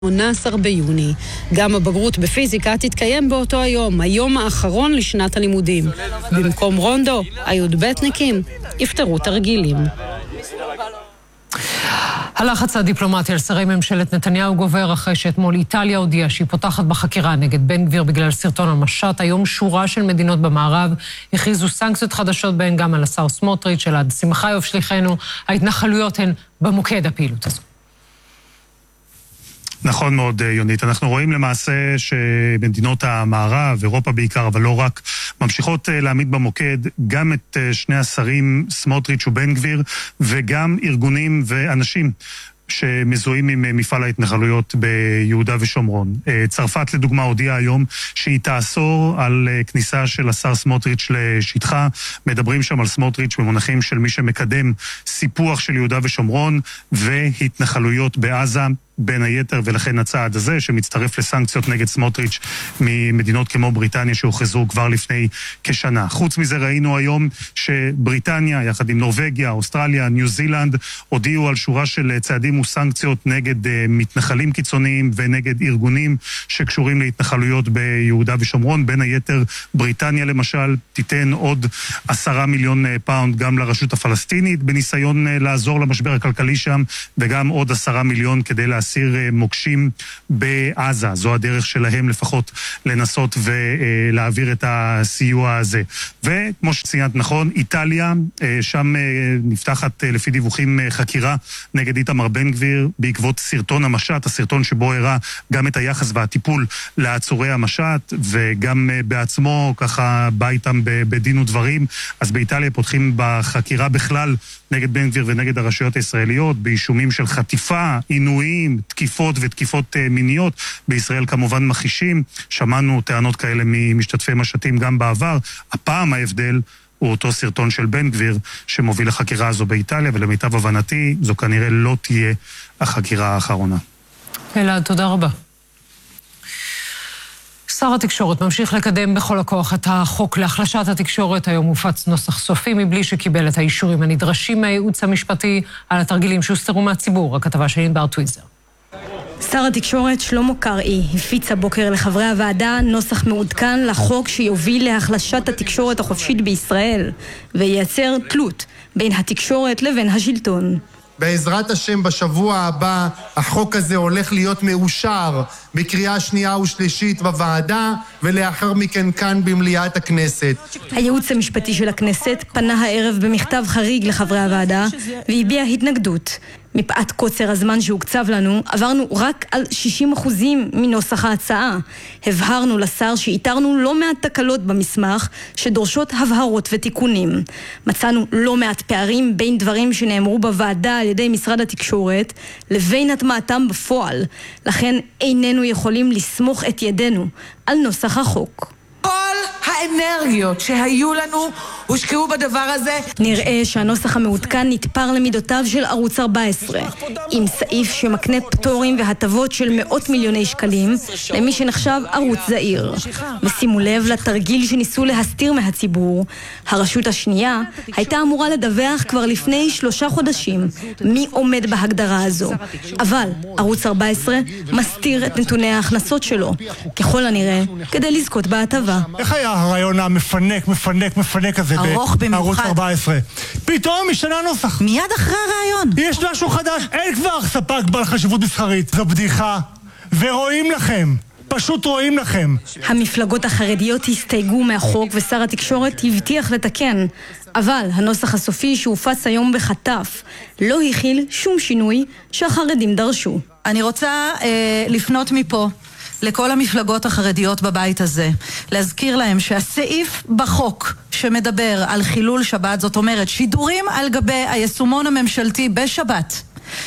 18 ביוני. גם הבגרות בפיזיקה תתקיים באותו היום, היום האחרון לשנת הלימודים. במקום רונדו, הי"בניקים יפתרו תרגילים. הלחץ הדיפלומטי על שרי ממשלת נתניהו גובר אחרי שאתמול איטליה הודיעה שהיא פותחת בחקירה נגד בן גביר בגלל סרטון המשט. היום שורה של מדינות במערב הכריזו סנקציות חדשות בהן גם על השר סמוטריץ'. אלעד שמחיוף שליחנו, ההתנחלויות הן במוקד הפעילות הזו. נכון מאוד, יונית. אנחנו רואים למעשה שמדינות המערב, אירופה בעיקר, אבל לא רק, ממשיכות להעמיד במוקד גם את שני השרים, סמוטריץ' ובן גביר, וגם ארגונים ואנשים שמזוהים עם מפעל ההתנחלויות ביהודה ושומרון. צרפת לדוגמה הודיעה היום שהיא תאסור על כניסה של השר סמוטריץ' לשטחה. מדברים שם על סמוטריץ' במונחים של מי שמקדם סיפוח של יהודה ושומרון והתנחלויות בעזה בין היתר, ולכן הצעד הזה שמצטרף לסנקציות נגד סמוטריץ' ממדינות כמו בריטניה שהוכרזו כבר לפני כשנה. חוץ מזה ראינו היום שבריטניה יחד עם נורווגיה, אוסטרליה, ניו זילנד הודיעו על שורה של צעדים וסנקציות נגד מתנחלים קיצוניים ונגד ארגונים שקשורים להתנחלויות ביהודה ושומרון. בין היתר בריטניה למשל תיתן עוד 10 מיליון פאונד גם לרשות הפלסטינית בניסיון לעזור למשבר הכלכלי שם, וגם עוד 10 מיליון כדי להסיר מוקשים בעזה. זו הדרך שלהם לפחות לנסות ולהעביר את הסיוע הזה. וכמו שציינת נכון, איטליה, שם נפתחת לפי דיווחים חקירה נגד איתמר בן גביר בעקבות סרטון המשט, הסרטון שבו הראה גם את היחס והטיפול לעצורי המשט, וגם בעצמו ככה בא איתם בדין ודברים. אז באיטליה פותחים בחקירה בכלל נגד בן גביר ונגד הרשויות הישראליות, באישומים של חטיפה, עינויים, תקיפות ותקיפות מיניות. בישראל כמובן מחישים, שמענו טענות כאלה ממשתתפי משטים גם בעבר. הפעם ההבדל הוא אותו סרטון של בן גביר שמוביל לחקירה הזו באיטליה, ולמיטב הבנתי זו כנראה לא תהיה החקירה האחרונה. אלעד, תודה רבה. שר התקשורת ממשיך לקדם בכל הכוח את החוק להחלשת התקשורת. היום מופץ נוסח סופי מבלי שקיבל את האישורים הנדרשים מהייעוץ המשפטי על התרגילים שהוסתרו מהציבור. הכתבה של ענבר טוויזר. שר התקשורת שלמה קרעי הפיץ הבוקר לחברי הוועדה נוסח מעודכן לחוק שיוביל להחלשת התקשורת החופשית בישראל וייצר תלות בין התקשורת לבין השלטון. בעזרת השם בשבוע הבא החוק הזה הולך להיות מאושר בקריאה שנייה ושלישית בוועדה, ולאחר מכן כאן במליאת הכנסת. הייעוץ המשפטי של הכנסת פנה הערב במכתב חריג לחברי הוועדה והביע התנגדות. מפאת קוצר הזמן שהוקצב לנו, עברנו רק על 60% מנוסח ההצעה. הבהרנו לשר שאיתרנו לא מעט תקלות במסמך שדורשות הבהרות ותיקונים. מצאנו לא מעט פערים בין דברים שנאמרו בוועדה על ידי משרד התקשורת לבין הטמעתם בפועל. לכן איננו יכולים לסמוך את ידינו על נוסח החוק. כל האנרגיות שהיו לנו הושקעו בדבר הזה. נראה שהנוסח המעודכן נתפר למידותיו של ערוץ 14, עם סעיף שמקנה פטורים והטבות של מאות מיליוני שקלים למי שנחשב ערוץ זעיר. ושימו לב לתרגיל שניסו להסתיר מהציבור. הרשות השנייה הייתה אמורה לדווח כבר לפני 3 חודשים מי עומד בהגדרה הזו. אבל ערוץ 14 מסתיר את נתוני ההכנסות שלו, ככל הנראה כדי לזכות בהטבה. איך היה הרעיון המפנק הזה בערוץ 14? פתאום משנה נוסח. מיד אחרי הרעיון. יש משהו חדש, אין כבר ספק בעל חשיבות מסחרית. זו בדיחה, ורואים לכם. פשוט רואים לכם. המפלגות החרדיות הסתייגו מהחוק ושר התקשורת הבטיח לתקן, אבל הנוסח הסופי שהופץ היום בחטף לא הכיל שום שינוי שהחרדים דרשו. אני רוצה לפנות מפה לכל המפלגות החרדיות בבית הזה, להזכיר להם שהסעיף בחוק שמדבר על חילול שבת, זאת אומרת שידורים על גבי היישומון הממשלתי בשבת,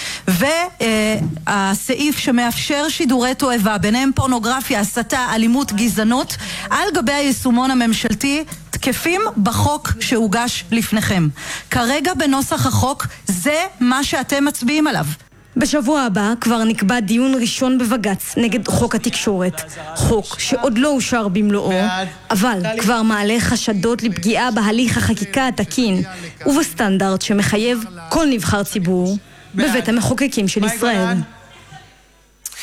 והסעיף שמאפשר שידורי תועבה, ביניהם פורנוגרפיה, הסתה, אלימות, גזענות, על גבי היישומון הממשלתי, תקפים בחוק שהוגש לפניכם. כרגע בנוסח החוק זה מה שאתם מצביעים עליו. בשבוע הבא כבר נקבע דיון ראשון בבג"ץ נגד חוק התקשורת, חוק שעוד לא אושר במלואו, אבל כבר מעלה חשדות לפגיעה בהליך החקיקה התקין ובסטנדרט שמחייב כל נבחר ציבור בבית המחוקקים של ישראל.